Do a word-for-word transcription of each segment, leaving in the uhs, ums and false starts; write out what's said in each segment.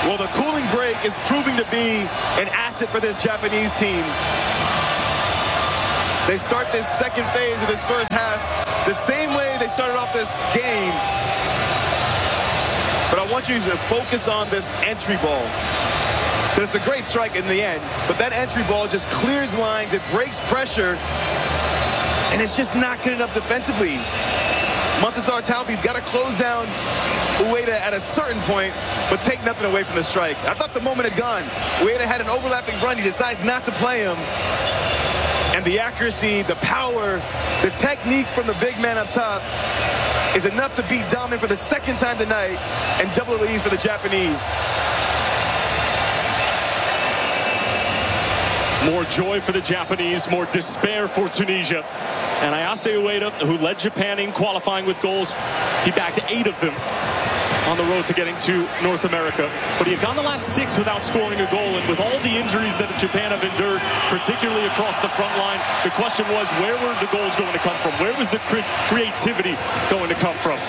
Well, the cooling break is proving to be an asset for this Japanese team. They start this second phase of this first half the same way they started off this game. But I want you to focus on this entry ball. It's a great strike in the end, but that entry ball just clears lines, it breaks pressure, and it's just not good enough defensively. Montasar Talpi's got to close down Ueda at a certain point, but take nothing away from the strike. I thought the moment had gone. Ueda had an overlapping run. He decides not to play him. And the accuracy, the power, the technique from the big man up top is enough to beat Dahmen for the second time tonight and double the leads for the Japanese. More joy for the Japanese, more despair for Tunisia. And Ayase Ueda, who led Japan in qualifying with goals, he backed eight of them on the road to getting to North America. But he had gone the last six without scoring a goal. And with all the injuries that Japan have endured, particularly across the front line, the question was, where were the goals going to come from? Where was the cre creativity going to come from?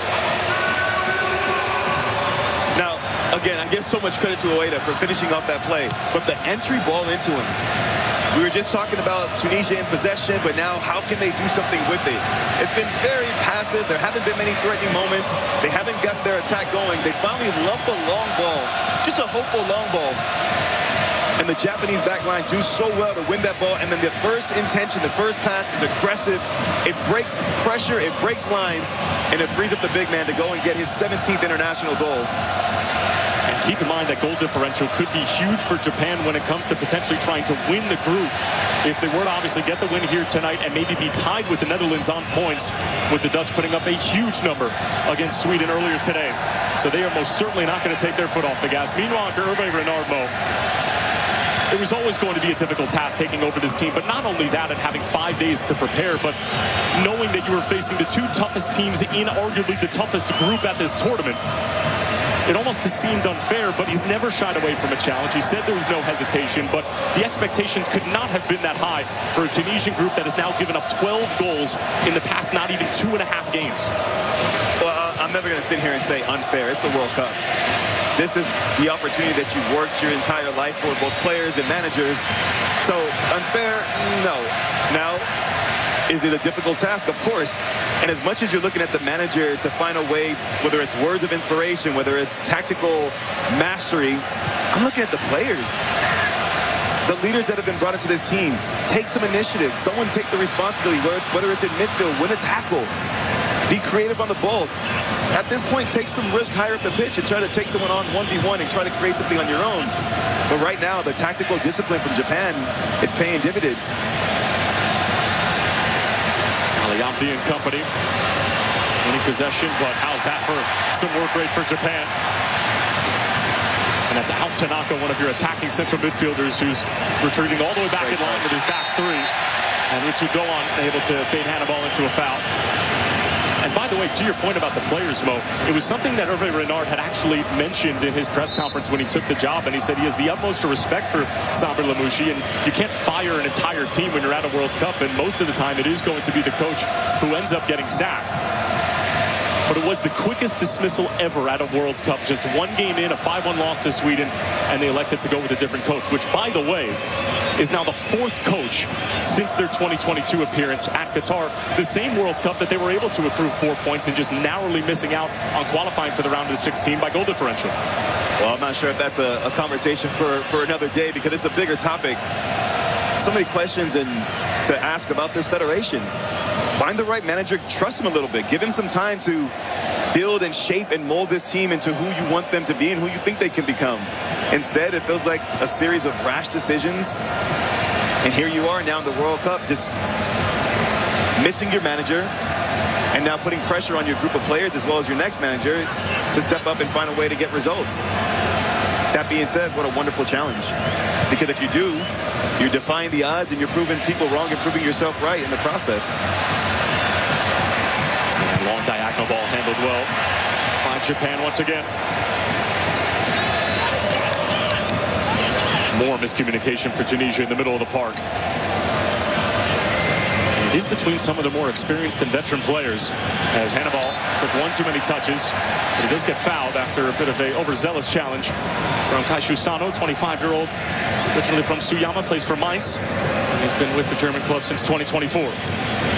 Now, again, I give so much credit to Ueda for finishing off that play. But the entry ball into him. We were just talking about Tunisia in possession, but now how can they do something with it? It's been very passive. There haven't been many threatening moments. They haven't gotten their attack going. They finally lump a long ball, just a hopeful long ball. And the Japanese backline do so well to win that ball. And then the first intention, the first pass is aggressive. It breaks pressure, it breaks lines, and it frees up the big man to go and get his seventeenth international goal. And keep in mind that goal differential could be huge for Japan when it comes to potentially trying to win the group. If they were to obviously get the win here tonight and maybe be tied with the Netherlands on points, with the Dutch putting up a huge number against Sweden earlier today. So they are most certainly not going to take their foot off the gas. Meanwhile, for Hervé Renard, Mo, it was always going to be a difficult task taking over this team. But not only that and having five days to prepare, but knowing that you were facing the two toughest teams in arguably the toughest group at this tournament. It almost seemed unfair, but he's never shied away from a challenge. He said there was no hesitation, but the expectations could not have been that high for a Tunisian group that has now given up twelve goals in the past not even two and a half games. Well, I'm never going to sit here and say unfair. It's the World Cup. This is the opportunity that you've worked your entire life for, both players and managers. So unfair, no. Now, is it a difficult task? Of course. And as much as you're looking at the manager to find a way, whether it's words of inspiration, whether it's tactical mastery, I'm looking at the players. The leaders that have been brought into this team. Take some initiative. Someone take the responsibility, whether it's in midfield, win a tackle. Be creative on the ball. At this point, take some risk higher up the pitch and try to take someone on one v one and try to create something on your own. But right now, the tactical discipline from Japan, it's paying dividends. Aliamti and company winning possession, but how's that for some work rate for Japan? And that's Ao Tanaka, one of your attacking central midfielders, who's retreating all the way back Great in line touch. with his back three. And Ritsu Doan able to bait Hannibal into a foul. And by the way, to your point about the players, Mo, it was something that Hervé Renard had actually mentioned in his press conference when he took the job, and he said he has the utmost respect for Sabri Lamouchi, and you can't fire an entire team when you're at a World Cup, and most of the time it is going to be the coach who ends up getting sacked. But it was the quickest dismissal ever at a World Cup. Just one game in, a five one loss to Sweden, and they elected to go with a different coach, which, by the way, is now the fourth coach since their twenty twenty-two appearance at Qatar. The same World Cup that they were able to accrue four points and just narrowly missing out on qualifying for the round of the sixteen by goal differential. Well, I'm not sure if that's a, a conversation for, for another day, because it's a bigger topic. So many questions and to ask about this federation. Find the right manager, trust him a little bit, give him some time to build and shape and mold this team into who you want them to be and who you think they can become. Instead, it feels like a series of rash decisions. And here you are now in the World Cup, just missing your manager and now putting pressure on your group of players as well as your next manager to step up and find a way to get results. That being said, what a wonderful challenge. Because if you do, you're defying the odds and you're proving people wrong and proving yourself right in the process. Long diagonal ball handled well by Japan once again. More miscommunication for Tunisia in the middle of the park. And it is between some of the more experienced and veteran players, as Hannibal took one too many touches, but he does get fouled after a bit of a overzealous challenge from Kaishu Sano, twenty-five-year-old, originally from Suyama, plays for Mainz, and he's been with the German club since twenty twenty-four.